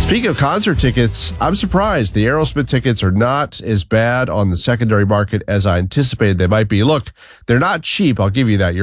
Speaking of concert tickets, I'm surprised the Aerosmith tickets are not as bad on the secondary market as I anticipated they might be. Look, they're not cheap. I'll give you that. You're